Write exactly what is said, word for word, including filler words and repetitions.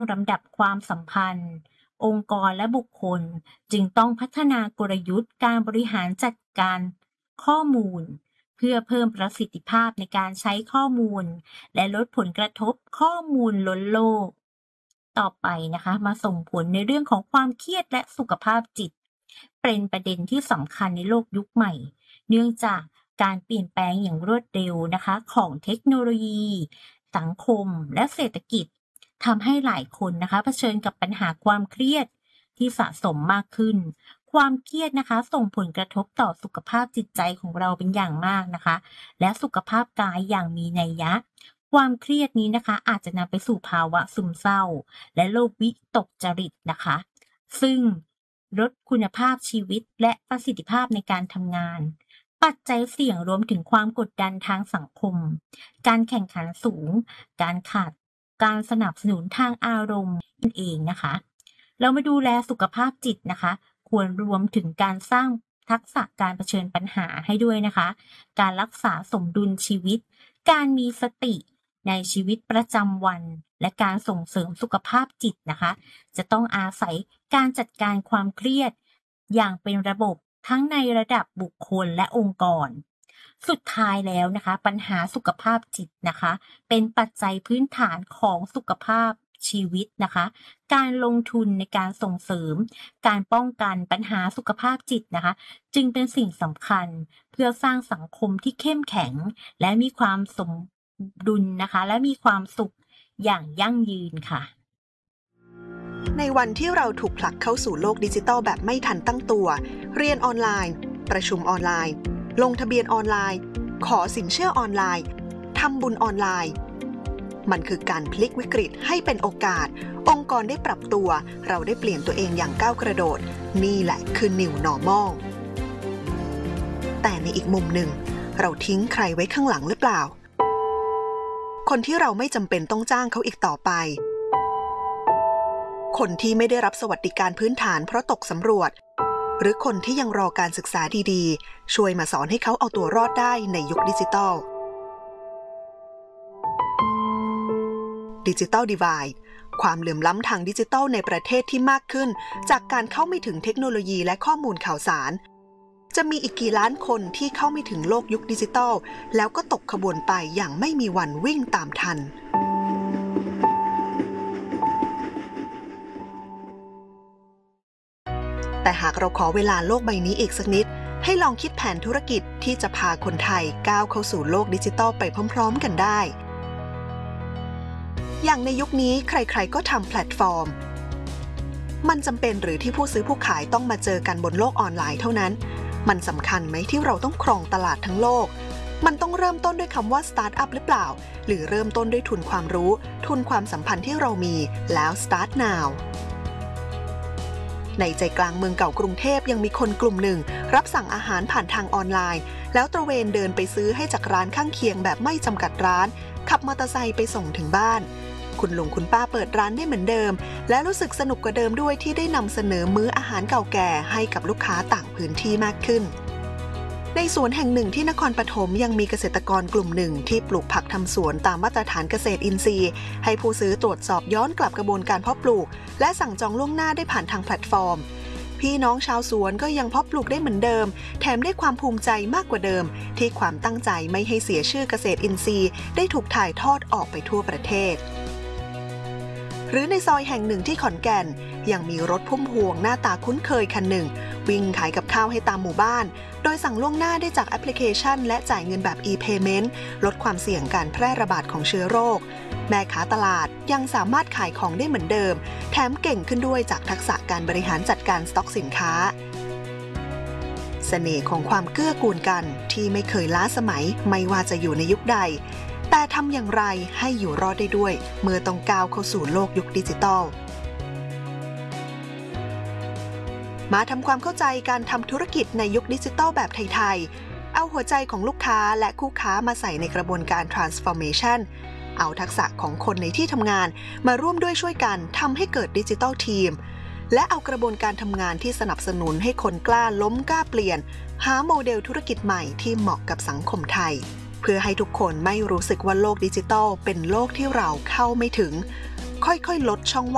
ลำดับความสัมพันธ์องค์กรและบุคคลจึงต้องพัฒนากลยุทธ์การบริหารจัดการข้อมูลเพื่อเพิ่มประสิทธิภาพในการใช้ข้อมูลและลดผลกระทบข้อมูลล้นโลกต่อไปนะคะมาส่งผลในเรื่องของความเครียดและสุขภาพจิตเป็นประเด็นที่สำคัญในโลกยุคใหม่เนื่องจากการเปลี่ยนแปลงอย่างรวดเร็วนะคะของเทคโนโลยีสังคมและเศรษฐกิจทำให้หลายคนนะคะเผชิญกับปัญหาความเครียดที่สะสมมากขึ้นความเครียดนะคะส่งผลกระทบต่อสุขภาพจิตใจของเราเป็นอย่างมากนะคะและสุขภาพกายอย่างมีนัยยะความเครียดนี้นะคะอาจจะนำไปสู่ภาวะซึมเศร้าและโรควิตกจริตนะคะซึ่งลดคุณภาพชีวิตและประสิทธิภาพในการทำงานปัจจัยเสี่ยงรวมถึงความกดดันทางสังคมการแข่งขันสูงการขาดการสนับสนุนทางอารมณ์นั่นเองนะคะเรามาดูแลสุขภาพจิตนะคะควรรวมถึงการสร้างทักษะการเผชิญปัญหาให้ด้วยนะคะการรักษาสมดุลชีวิตการมีสติในชีวิตประจำวันและการส่งเสริมสุขภาพจิตนะคะจะต้องอาศัยการจัดการความเครียดอย่างเป็นระบบทั้งในระดับบุคคลและองค์กรสุดท้ายแล้วนะคะปัญหาสุขภาพจิตนะคะเป็นปัจจัยพื้นฐานของสุขภาพชีวิตนะคะการลงทุนในการส่งเสริมการป้องกันปัญหาสุขภาพจิตนะคะจึงเป็นสิ่งสำคัญเพื่อสร้างสังคมที่เข้มแข็งและมีความสมดุลนะคะและมีความสุขอย่างยั่งยืนค่ะในวันที่เราถูกผลักเข้าสู่โลกดิจิทัลแบบไม่ทันตั้งตัวเรียนออนไลน์ประชุมออนไลน์ลงทะเบียนออนไลน์ขอสินเชื่อออนไลน์ทำบุญออนไลน์มันคือการพลิกวิกฤตให้เป็นโอกาสองค์กรได้ปรับตัวเราได้เปลี่ยนตัวเองอย่างก้าวกระโดดนี่แหละคือ New Normal แต่ในอีกมุมหนึ่งเราทิ้งใครไว้ข้างหลังหรือเปล่าคนที่เราไม่จำเป็นต้องจ้างเขาอีกต่อไปคนที่ไม่ได้รับสวัสดิการพื้นฐานเพราะตกสำรวจหรือคนที่ยังรอการศึกษาดีๆช่วยมาสอนให้เขาเอาตัวรอดได้ในยุคดิจิทัลดิจิทัลดิไวด์ความเหลื่อมล้ำทางดิจิทัลในประเทศที่มากขึ้นจากการเข้าไม่ถึงเทคโนโลยีและข้อมูลข่าวสารจะมีอีกกี่ล้านคนที่เข้าไม่ถึงโลกยุคดิจิทัลแล้วก็ตกขบวนไปอย่างไม่มีวันวิ่งตามทันแต่หากเราขอเวลาโลกใบนี้อีกสักนิดให้ลองคิดแผนธุรกิจที่จะพาคนไทยก้าวเข้าสู่โลกดิจิทัลไปพร้อมๆกันได้อย่างในยุคนี้ใครๆก็ทำแพลตฟอร์มมันจำเป็นหรือที่ผู้ซื้อผู้ขายต้องมาเจอกันบนโลกออนไลน์เท่านั้นมันสำคัญไหมที่เราต้องครองตลาดทั้งโลกมันต้องเริ่มต้นด้วยคำว่าสตาร์ทอัพหรือเปล่าหรือเริ่มต้นด้วยทุนความรู้ทุนความสัมพันธ์ที่เรามีแล้ว start nowในใจกลางเมืองเก่ากรุงเทพยังมีคนกลุ่มหนึ่งรับสั่งอาหารผ่านทางออนไลน์แล้วตระเวนเดินไปซื้อให้จากร้านข้างเคียงแบบไม่จำกัดร้านขับมอเตอร์ไซค์ไปส่งถึงบ้านคุณลุงคุณป้าเปิดร้านได้เหมือนเดิมและรู้สึกสนุกกว่าเดิมด้วยที่ได้นำเสนอมื้ออาหารเก่าแก่ให้กับลูกค้าต่างพื้นที่มากขึ้นในสวนแห่งหนึ่งที่นครปฐมยังมีเกษตรกรกลุ่มหนึ่งที่ปลูกผักทำสวนตามมาตรฐานเกษตรอินทรีย์ให้ผู้ซื้อตรวจสอบย้อนกลับกระบวนการเพาะปลูกและสั่งจองล่วงหน้าได้ผ่านทางแพลตฟอร์มพี่น้องชาวสวนก็ยังเพาะปลูกได้เหมือนเดิมแถมได้ความภูมิใจมากกว่าเดิมที่ความตั้งใจไม่ให้เสียชื่อเกษตรอินทรีย์ได้ถูกถ่ายทอดออกไปทั่วประเทศหรือในซอยแห่งหนึ่งที่ขอนแก่นยังมีรถพุ่มพวงหน้าตาคุ้นเคยคันหนึ่งวิ่งขายกับข้าวให้ตามหมู่บ้านโดยสั่งล่วงหน้าได้จากแอปพลิเคชันและจ่ายเงินแบบ e-payment ลดความเสี่ยงการแพร่ระบาดของเชื้อโรคแม่ค้าตลาดยังสามารถขายของได้เหมือนเดิมแถมเก่งขึ้นด้วยจากทักษะการบริหารจัดการสต็อกสินค้าเสน่ห์ของความเกื้อกูลกันที่ไม่เคยล้าสมัยไม่ว่าจะอยู่ในยุคใดแต่ทำอย่างไรให้อยู่รอดได้ด้วยเมื่อต้องก้าวเข้าสู่โลกยุคดิจิทัลมาทำความเข้าใจการทำธุรกิจในยุคดิจิทัลแบบไทยๆเอาหัวใจของลูกค้าและคู่ค้ามาใส่ในกระบวนการ transformation เอาทักษะของคนในที่ทำงานมาร่วมด้วยช่วยกันทำให้เกิดดิจิทัลทีมและเอากระบวนการทำงานที่สนับสนุนให้คนกล้าล้มกล้าเปลี่ยนหาโมเดลธุรกิจใหม่ที่เหมาะกับสังคมไทยเพื่อให้ทุกคนไม่รู้สึกว่าโลกดิจิทัลเป็นโลกที่เราเข้าไม่ถึงค่อยๆลดช่องว่าง